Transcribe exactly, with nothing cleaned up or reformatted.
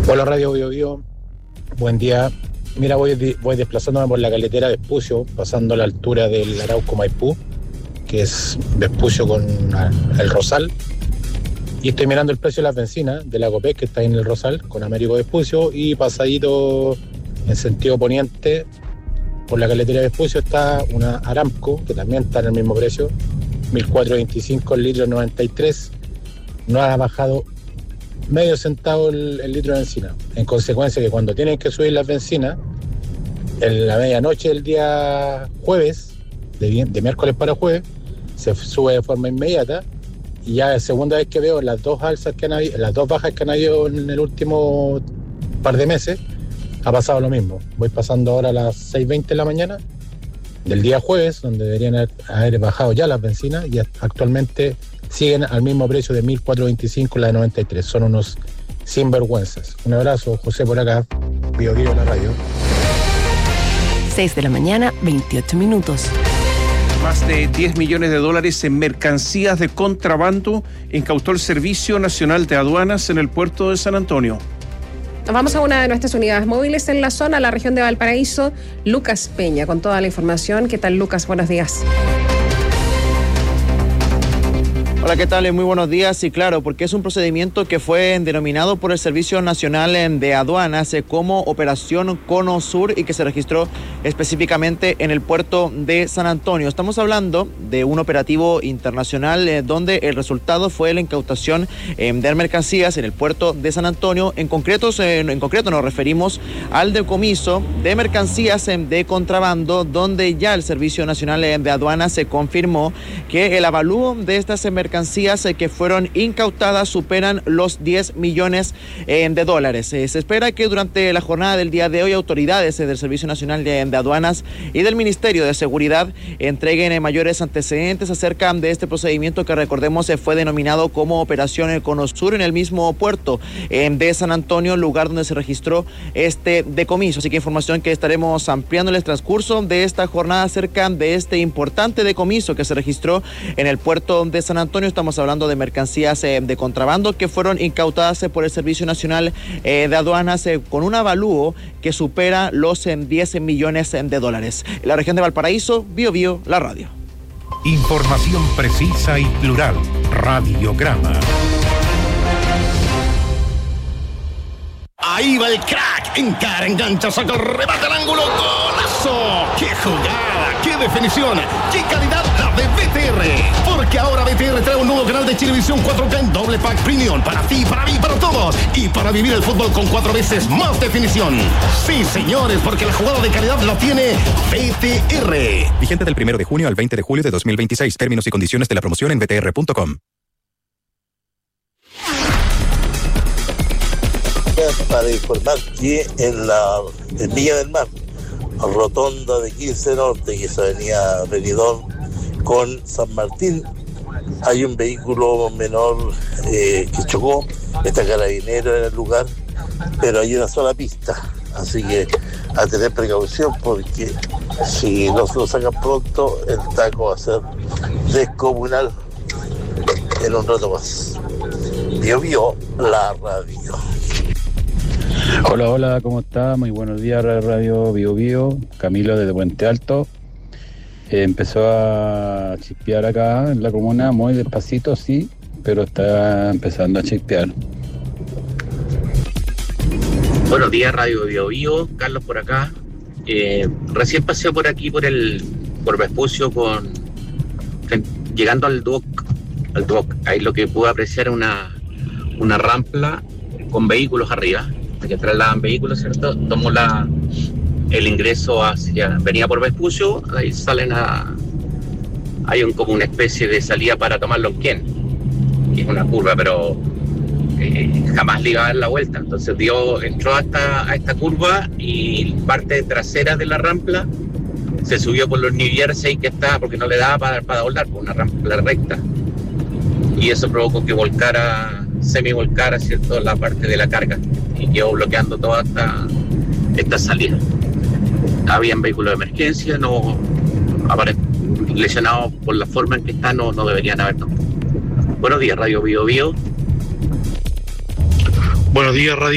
Hola Radio Bio Bio, buen día. Mira, voy, voy desplazándome por la carretera Vespucio, pasando a la altura del Arauco Maipú, que es Vespucio con el Rosal, y estoy mirando el precio de las bencinas de la Copec, que está ahí en el Rosal, con Américo Vespucio, y pasadito en sentido poniente por la carretera Vespucio está una Aramco, que también está en el mismo precio, mil cuatrocientos veinticinco el litro noventa y tres, no ha bajado medio centavo el, el litro de bencina. En consecuencia que cuando tienen que subir las bencinas, en la medianoche del día jueves, de, de miércoles para jueves, se sube de forma inmediata, y ya es segunda vez que veo las dos alzas que han habido, las dos bajas que han habido en el último par de meses, ha pasado lo mismo. Voy pasando ahora a las seis veinte de la mañana del día jueves, donde deberían haber, haber bajado ya las bencinas, y actualmente siguen al mismo precio de mil cuatrocientos veinticinco la de noventa y tres. Son unos sinvergüenzas. Un abrazo, José por acá, Bio Bio en la radio. seis de la mañana, veintiocho minutos. Más de diez millones de dólares en mercancías de contrabando incautó el Servicio Nacional de Aduanas en el puerto de San Antonio. Nos vamos a una de nuestras unidades móviles en la zona, la región de Valparaíso. Lucas Peña, con toda la información. ¿Qué tal, Lucas? Buenos días. Hola, ¿qué tal? Muy buenos días. Y claro, porque es un procedimiento que fue denominado por el Servicio Nacional de Aduanas como Operación Cono Sur y que se registró específicamente en el puerto de San Antonio. Estamos hablando de un operativo internacional eh, donde el resultado fue la incautación eh, de mercancías en el puerto de San Antonio. En concreto, eh, en concreto nos referimos al decomiso de mercancías eh, de contrabando, donde ya el Servicio Nacional de Aduanas se confirmó que el avalúo de estas mercancías que fueron incautadas superan los diez millones eh, de dólares. Eh, se espera que durante la jornada del día de hoy autoridades eh, del Servicio Nacional de, de Aduanas y del Ministerio de Seguridad entreguen eh, mayores antecedentes acerca de este procedimiento que, recordemos, eh, fue denominado como Operación Cono Sur en el mismo puerto eh, de San Antonio, lugar donde se registró este decomiso. Así que información que estaremos ampliando en el transcurso de esta jornada acerca de este importante decomiso que se registró en el puerto de San Antonio. Estamos hablando de mercancías eh, de contrabando que fueron incautadas eh, por el Servicio Nacional eh, de Aduanas eh, con un avalúo que supera los eh, diez millones de dólares. En la región de Valparaíso, Bio Bio, la radio. Información precisa y plural. Radiograma. Ahí va el crack, encara, engancha, saca el remate al ángulo, ¡golazo! ¡Qué jugada! ¡Qué definición! ¡Qué calidad la de B T R! Porque ahora B T R trae un nuevo canal de Chilevisión cuatro K en doble pack premium para ti, para mí, para todos, y para vivir el fútbol con cuatro veces más definición. Sí, señores, porque la jugada de calidad la tiene B T R. Vigente del primero de junio al veinte de julio de dos mil veintiséis. Términos y condiciones de la promoción en b t r punto com. Para informar que en la en Villa del Mar, rotonda de quince Norte, que es avenida Benidorm con San Martín, hay un vehículo menor eh, que chocó. Está carabinero en el lugar, pero hay una sola pista, así que a tener precaución, porque si no se lo sacan pronto, el taco va a ser descomunal en un rato más. Bio Bio, la radio. Hola, hola, ¿cómo está? Muy buenos días, Radio Bio Bio. Camilo desde Puente Alto. Eh, empezó a chispear acá en la comuna, muy despacito, sí, pero está empezando a chispear. Buenos días, Radio Bio Bio. Carlos por acá. Eh, recién pasé por aquí, por el por Vespucio, con llegando al Duoc, al Duoc. Ahí lo que pude apreciar una, una rampla con vehículos arriba, que trasladan vehículos, ¿cierto? Tomo la, el ingreso hacia, venía por Vespucio, ahí salen a, hay un, como una especie de salida para tomar Lonquén, que es una curva, pero eh, jamás le iba a dar la vuelta, entonces dio, entró a esta, a esta curva y parte trasera de la rampla se subió por los New Jersey que está, porque no le daba para, para doblar, por una rampla recta, y eso provocó que volcara, semi-volcara, ¿cierto?, la parte de la carga, y quedó bloqueando toda esta, esta salida. Habían vehículos de emergencia, no lesionados por la forma en que están, no, no deberían haber. No. Buenos días, Radio Bio Bio. Buenos días, Radio